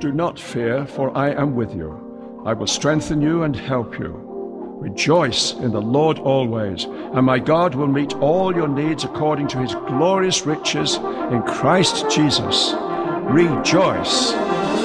Do not fear, for I am with you. I will strengthen you and help you. Rejoice in the Lord always, and my God will meet all your needs according to his glorious riches in Christ Jesus. Rejoice.